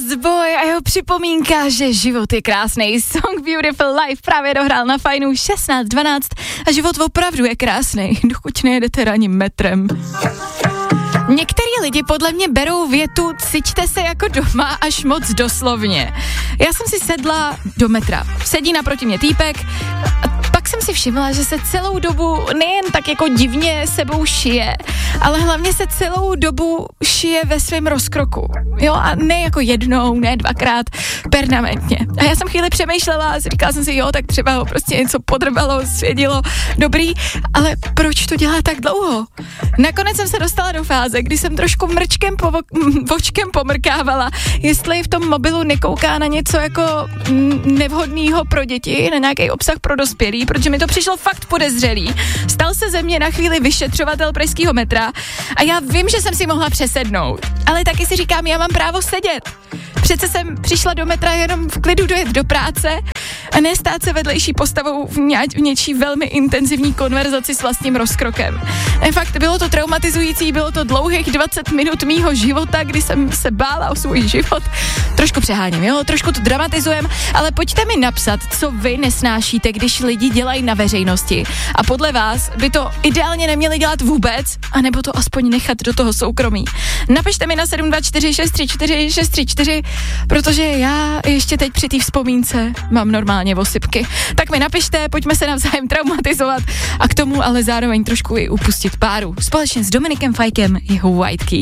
Lost Boy a jeho připomínka, že život je krásný. Song Beautiful Life právě dohrál na Fajnu 16:12 a život opravdu je krásný, dokud nejedete ranním metrem. Některý lidi podle mě berou větu cítíte se jako doma až moc doslovně. Já jsem si sedla do metra. Sedí naproti mě týpek a pak jsem si všimla, že se celou dobu nejen tak jako divně sebou šije, ale hlavně se celou dobu šije ve svém rozkroku. Jo, a ne jako jednou, ne dvakrát, permanentně. A já jsem chvíli přemýšlela a říkala jsem si, jo, tak třeba ho prostě něco podrbalo, svědilo, dobrý, ale proč to dělá tak dlouho? Nakonec jsem se dostala do fáze, kdy jsem trošku vočkem pomrkávala, jestli v tom mobilu nekouká na něco jako nevhodného pro děti, na nějaký obsah pro dospělý, protože mi to přišlo fakt podezřelý. Stal se ze mě na chvíli vyšetřovatel pražského metra a já vím, že jsem si mohla přesednout, ale taky si říkám, já mám právo sedět. Přece jsem přišla do metra jenom v klidu dojet do práce a ne stát se vedlejší postavou v něčí velmi intenzivní konverzaci s vlastním rozkrokem. Fakt, bylo to traumatizující, bylo to dlouhých 20 minut mýho života, kdy jsem se bála o svůj život. Trošku přeháním, jo, trošku to dramatizujem, ale pojďte mi napsat, co vy nesnášíte, když lidi dělají na veřejnosti. A podle vás by to ideálně neměli dělat vůbec, anebo to aspoň nechat do toho soukromí. Napište mi na 724 634 634, protože já ještě teď při té vzpomínce mám normálně osypky. Tak mi napište, pojďme se navzájem traumatizovat a k tomu ale zároveň trošku i upustit páru. Společně s Dominikem Fajkem jeho White Key.